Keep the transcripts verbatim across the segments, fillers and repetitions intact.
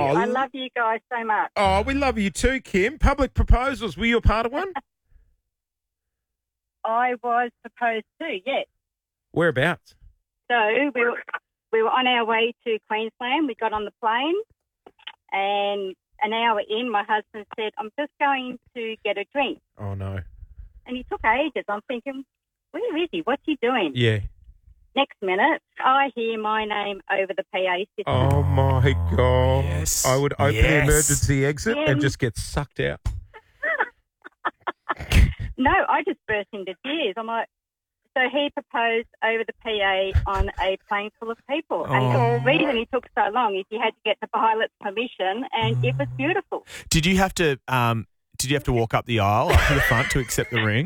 Oh, I love you guys so much. Oh, we love you too, Kim. Public proposals, were you a part of one? I was proposed to, yes. Whereabouts? So we were, we were on our way to Queensland. We got on the plane, and an hour in, my husband said, I'm just going to get a drink. Oh, no. And he took ages. I'm thinking, where is he? What's he doing? Yeah. Next minute, I hear my name over the P A system. Oh, my God. Yes. I would open Yes. the emergency exit Yeah. and just get sucked out. No, I just burst into tears. I'm like, so he proposed over the P A on a plane full of people. Oh. And the reason he took so long is he had to get the pilot's permission, and it was beautiful. Did you have to um, Did you have to walk up the aisle up to the front to accept the ring?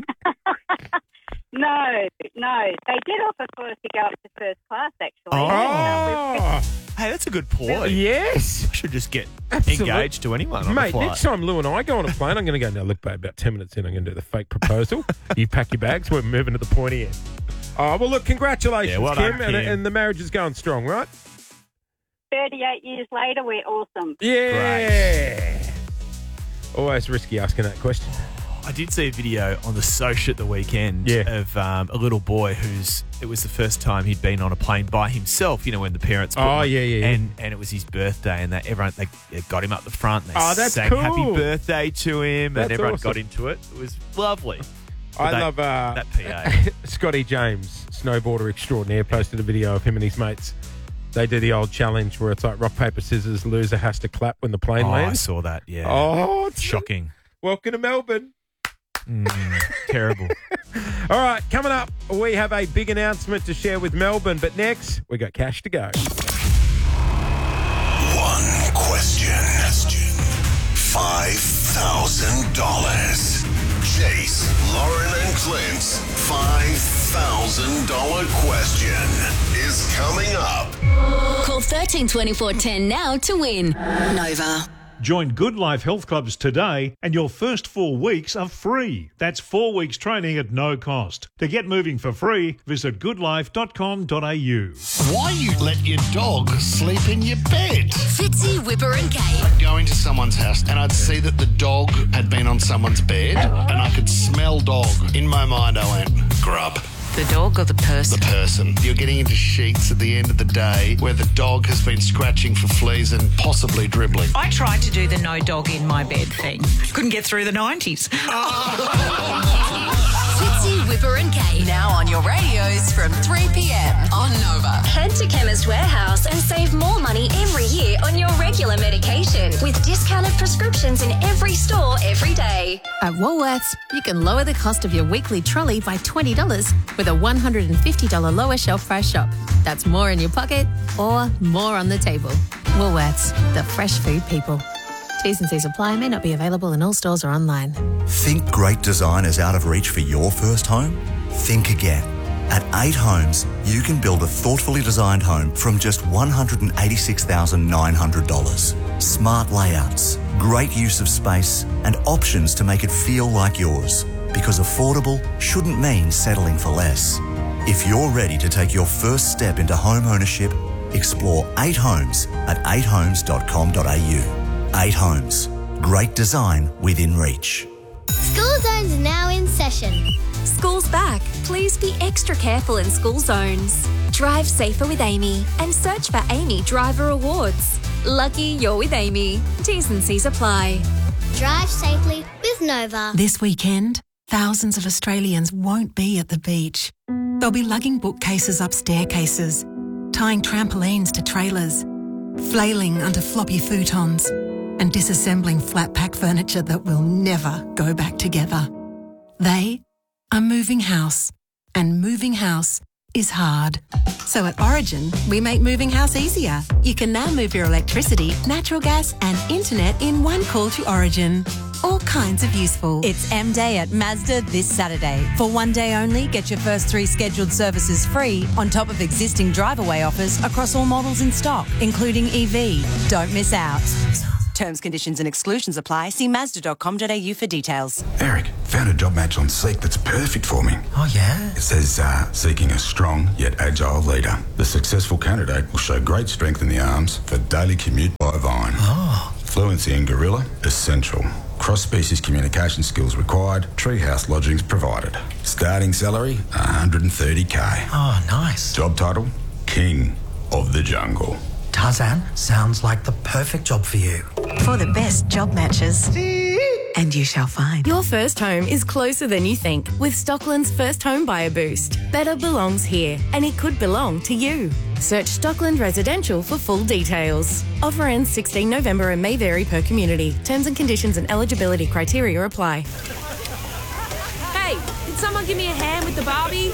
No, no. They did offer for us to go up to first class, actually. Oh, Hey, that's a good ploy. yes. I should just get Absolutely. engaged to anyone on a Mate, flight. next time Lou and I go on a plane, I'm going to go, now look, babe, about ten minutes in, I'm going to do the fake proposal. You pack your bags, we're moving to the pointy end. Oh, well, look, congratulations, Yeah, well done, Kim, and, Kim. and the marriage is going strong, right? thirty-eight years later, we're awesome. Yeah. Always risky asking that question. I did see a video on the social at the weekend Yeah. of um, a little boy who's, it was the first time he'd been on a plane by himself, you know, when the parents put Oh, him- yeah, yeah, yeah. And, and it was his birthday, and that everyone, they they got him up the front, and they Oh, that's sang cool. happy birthday to him, That's and everyone awesome. got into it. It was lovely. But I that- love uh, that P A. Scotty James, snowboarder extraordinaire, posted a video of him and his mates. They do the old challenge where it's like rock, paper, scissors, loser has to clap when the plane Oh, I lands. saw that, yeah. Oh, it's Shocking. Welcome to Melbourne. Mm, terrible. All right, coming up, we have a big announcement to share with Melbourne, but next, we got cash to go. One question. Five thousand dollars. Chase, Lauren and Clint's five thousand dollars question is coming up. Call thirteen twenty-four ten now to win. Nova. Join Good Life Health Clubs today and your first four weeks are free. That's four weeks training at no cost. To get moving for free, visit good life dot com dot a u. Why you let your dog sleep in your bed? Fitzy, Whipper and Kate. I'd go into someone's house and I'd see that the dog had been on someone's bed and I could smell dog. In my mind, I went, grub. The dog or the person? The person. You're getting into sheets at the end of the day where the dog has been scratching for fleas and possibly dribbling. I tried to do the no dog in my bed thing. Couldn't get through the nineties. Fitzy, Whipper and Kate. Now on your radios from three p.m. on Nova. Head to Chemist Warehouse and save more money every year on your regular medication with discounted prescriptions in every store every day. At Woolworths, you can lower the cost of your weekly trolley by twenty dollars with a one hundred fifty dollars lower shelf price shop. That's more in your pocket or more on the table. Woolworths, the fresh food people. T's and C's apply, may not be available in all stores or online. Think great design is out of reach for your first home? Think again. At eight Homes, you can build a thoughtfully designed home from just one hundred eighty-six thousand nine hundred dollars. Smart layouts, great use of space, and options to make it feel like yours. Because affordable shouldn't mean settling for less. If you're ready to take your first step into home ownership, explore eight Homes at eight homes dot com dot a u. eight Homes. Great design within reach. School Zones are now in session. School's back. Please be extra careful in school zones. Drive safer with Amy and search for Amy Driver Awards. Lucky you're with Amy. T's and C's apply. Drive safely with Nova. This weekend, thousands of Australians won't be at the beach. They'll be lugging bookcases up staircases, tying trampolines to trailers, flailing under floppy futons, and disassembling flat pack furniture that will never go back together. They are moving house, and moving house is hard. So at Origin, we make moving house easier. You can now move your electricity, natural gas and internet in one call to Origin. All kinds of useful. It's M-Day at Mazda this Saturday. For one day only, get your first three scheduled services free on top of existing drive-away offers across all models in stock, including E V. Don't miss out. Terms, conditions and exclusions apply. See mazda dot com dot a u for details. Eric, found a job match on Seek that's perfect for me. Oh, yeah? It says, uh, seeking a strong yet agile leader. The successful candidate will show great strength in the arms for daily commute by Vine. Oh. Fluency in Gorilla, essential. Cross-species communication skills required. Treehouse lodgings provided. Starting salary, one hundred thirty k. Oh, nice. Job title, King of the Jungle. Tarzan, sounds like the perfect job for you. For the best job matches. And you shall find. Your first home is closer than you think with Stockland's First Home Buyer Boost. Better belongs here, and it could belong to you. Search Stockland Residential for full details. Offer ends sixteenth November and may vary per community. Terms and conditions and eligibility criteria apply. Hey, can someone give me a hand with the Barbie?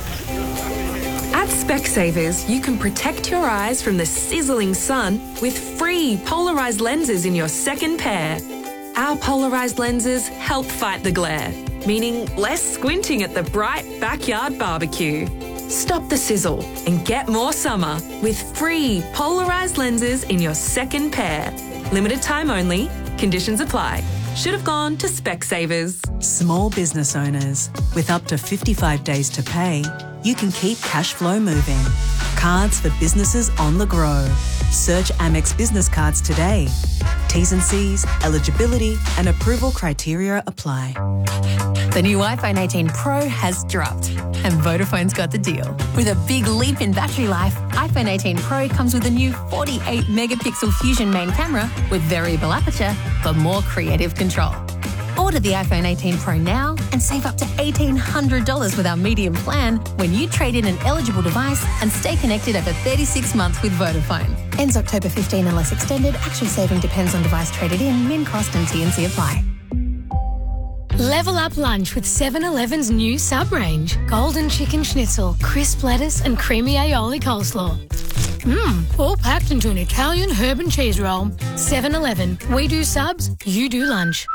At Specsavers, you can protect your eyes from the sizzling sun with free polarised lenses in your second pair. Our polarised lenses help fight the glare, meaning less squinting at the bright backyard barbecue. Stop the sizzle and get more summer with free polarised lenses in your second pair. Limited time only. Conditions apply. Should have gone to Specsavers. Small business owners, with up to fifty-five days to pay, you can keep cash flow moving. Cards for businesses on the grow. Search Amex Business Cards today. T's and C's, eligibility and approval criteria apply. The new iPhone eighteen Pro has dropped, and Vodafone's got the deal. With a big leap in battery life, iPhone eighteen Pro comes with a new forty-eight megapixel Fusion main camera with variable aperture for more creative control. Order the iPhone eighteen Pro now and save up to eighteen hundred dollars with our medium plan when you trade in an eligible device and stay connected over thirty-six months with Vodafone. Ends October fifteenth unless extended. Actual saving depends on device traded in. Min cost and T and C apply. Level up lunch with seven eleven's new sub-range. Golden chicken schnitzel, crisp lettuce and creamy aioli coleslaw. Mmm, all packed into an Italian herb and cheese roll. seven eleven. We do subs, you do lunch.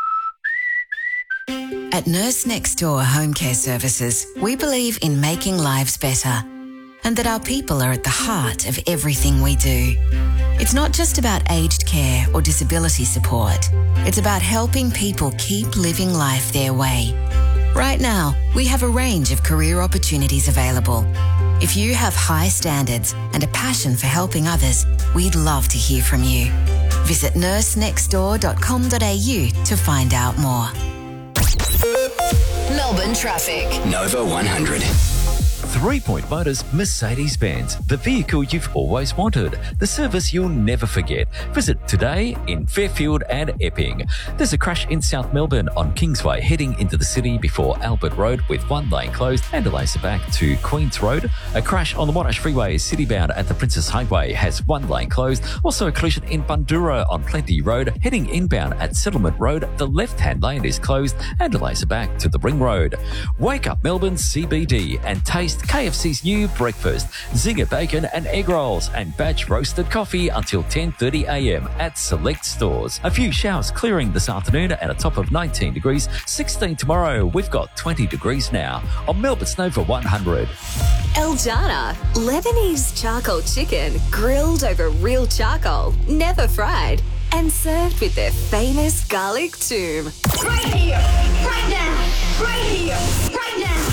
At Nurse Next Door Home Care Services, we believe in making lives better and that our people are at the heart of everything we do. It's not just about aged care or disability support. It's about helping people keep living life their way. Right now, we have a range of career opportunities available. If you have high standards and a passion for helping others, we'd love to hear from you. Visit nurse next door dot com dot a u to find out more. Melbourne traffic. Nova one hundred. Three Point Motors Mercedes-Benz, the vehicle you've always wanted, the service you'll never forget. Visit today in Fairfield and Epping. There's a crash in South Melbourne on Kingsway heading into the city before Albert Road with one lane closed and delays back to Queens Road. A crash on the Monash Freeway citybound at the Princess Highway has one lane closed. Also a collision in Bundoora on Plenty Road heading inbound at Settlement Road. The left-hand lane is closed and delays back to the Ring Road. Wake up Melbourne C B D and taste K F C's new breakfast, Zinger bacon and egg rolls and batch roasted coffee until ten thirty a m at select stores. A few showers clearing this afternoon and a top of nineteen degrees, sixteen tomorrow. We've got twenty degrees now on Melbourne's Nova one hundred. El Jana, Lebanese charcoal chicken grilled over real charcoal, never fried, and served with their famous garlic toom. Right here, right now, right here, right now.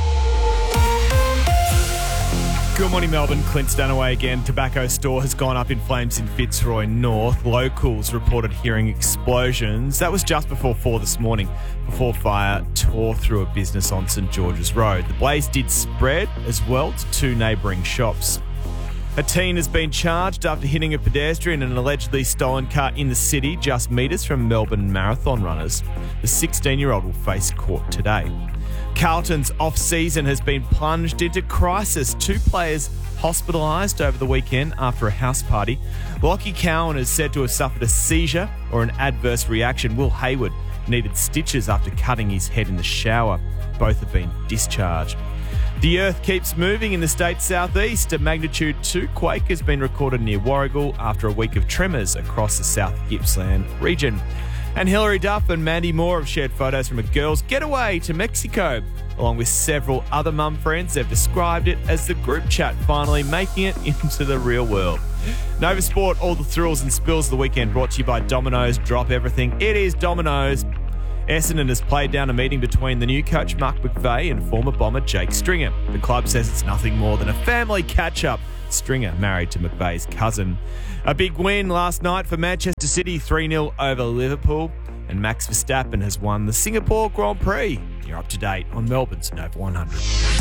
Good morning, Melbourne. Clint Stanaway again. Tobacco store has gone up in flames in Fitzroy North. Locals reported hearing explosions. That was just before four this morning, before fire tore through a business on St George's Road. The blaze did spread as well to two neighbouring shops. A teen has been charged after hitting a pedestrian in an allegedly stolen car in the city, just metres from Melbourne marathon runners. The sixteen-year-old will face court today. Carlton's off-season has been plunged into crisis. Two players hospitalised over the weekend after a house party. Lockie Cowan is said to have suffered a seizure or an adverse reaction. Will Hayward needed stitches after cutting his head in the shower. Both have been discharged. The earth keeps moving in the state's southeast. A magnitude two quake has been recorded near Warragul after a week of tremors across the South Gippsland region. And Hilary Duff and Mandy Moore have shared photos from a girls' getaway to Mexico. Along with several other mum friends, they've described it as the group chat finally making it into the real world. Nova Sport, all the thrills and spills of the weekend brought to you by Domino's. Drop everything. It is Domino's. Essendon has played down a meeting between the new coach Mark McVeigh and former Bomber Jake Stringer. The club says it's nothing more than a family catch-up. Stringer, married to McVeigh's cousin. A big win last night for Manchester City, three nil over Liverpool. And Max Verstappen has won the Singapore Grand Prix. You're up to date on Melbourne's Nova one hundred.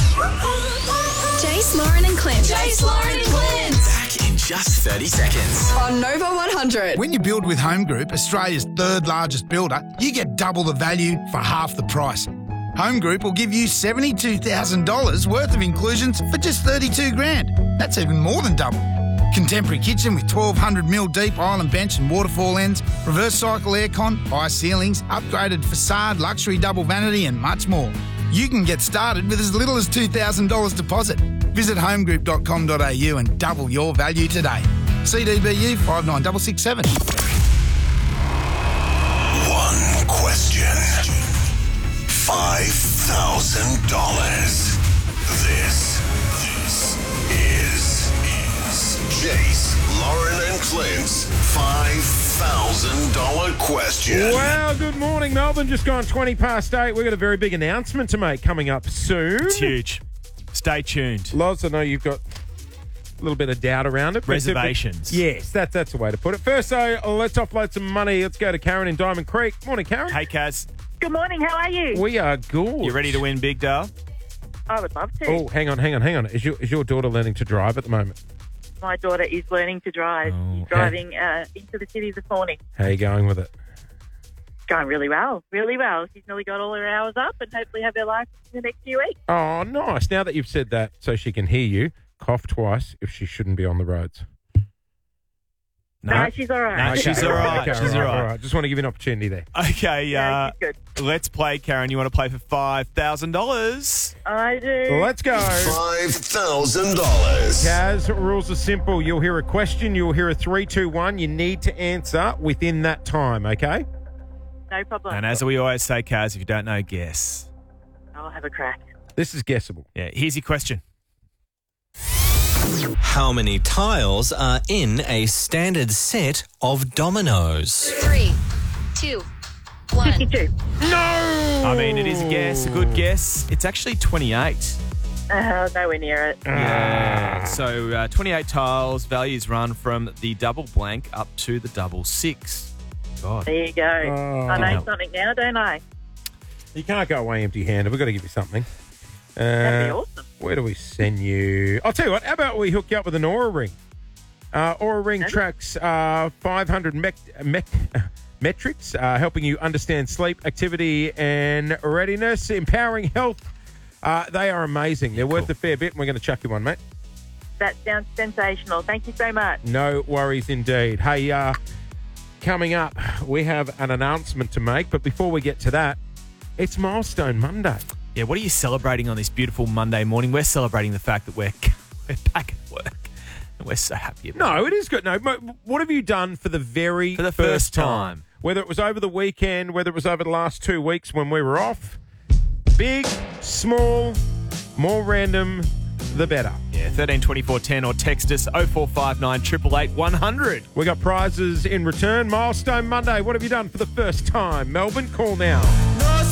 Jace, Lauren and Clint. Jace, Lauren and Clint. Back in just thirty seconds. On Nova one hundred. When you build with Home Group, Australia's third largest builder, you get double the value for half the price. Home Group will give you seventy-two thousand dollars worth of inclusions for just thirty-two grand. That's even more than double. Contemporary kitchen with twelve hundred mil deep island bench and waterfall ends, reverse cycle aircon, high ceilings, upgraded facade, luxury double vanity and much more. You can get started with as little as two thousand dollars deposit. Visit homegroup dot com dot a u and double your value today. C D B U five nine six six seven. One question. five thousand dollars. This, this is, is Jace, Lauren and Clint's five thousand dollars question. Well, good morning, Melbourne. Just gone twenty past eight. We've got a very big announcement to make coming up soon. It's huge. Stay tuned. Loz, I know you've got a little bit of doubt around it. Reservations. Yes, that, that's the way to put it. First, though, let's offload some money. Let's go to Karen in Diamond Creek. Morning, Karen. Hey, Kaz. Good morning. How are you? We are good. You ready to win big, Dale? I would love to. Oh, hang on, hang on, hang on. Is your, is your daughter learning to drive at the moment? My daughter is learning to drive. Oh, She's driving uh, into the city this morning. How are you going with it? Going really well, really well. She's nearly got all her hours up and hopefully have her license in the next few weeks. Oh, nice. Now that you've said that so she can hear you, cough twice if she shouldn't be on the roads. No, no she's all right. No, okay. she's all right. Okay, she's all right. all right. Just want to give you an opportunity there. Okay, yeah, uh, let's play, Karen. You want to play for five thousand dollars? I do. Let's go. five thousand dollars. Kaz, rules are simple. You'll hear a question. You'll hear a three, two, one. You need to answer within that time, okay? No problem. And as we always say, Kaz, if you don't know, guess. I'll have a crack. This is guessable. Yeah, here's your question. How many tiles are in a standard set of dominoes? Three, two, one. fifty-two. No! I mean, it is a guess, a good guess. It's actually twenty-eight. Uh, nowhere near it. Yeah. So uh, twenty-eight tiles, values run from the double blank up to the double six. God. There you go. Oh. I know something now, don't I? You can't go away empty-handed. We've got to give you something. Uh, That'd be awesome. Where do we send you? I'll tell you what. How about we hook you up with an Aura Ring? Uh, Aura Ring Okay. tracks uh, five hundred mech, mech, metrics, uh, helping you understand sleep, activity, and readiness, empowering health. Uh, they are amazing. They're worth a fair bit, and we're going to chuck you one, mate. That sounds sensational. Thank you so much. No worries indeed. Hey, uh, coming up, we have an announcement to make, but before we get to that, it's Milestone Monday. Yeah, what are you celebrating on this beautiful Monday morning? We're celebrating the fact that we're, we're back at work. And we're so happy about No, it. it is good. No, mo- what have you done for the very For the first time. Whether it was over the weekend, whether it was over the last two weeks when we were off, big, small, more random, the better. Yeah, thirteen twenty-four ten or text us oh four five nine, eight eight eight, one hundred. We got prizes in return. Milestone Monday. What have you done for the first time? Melbourne, call now.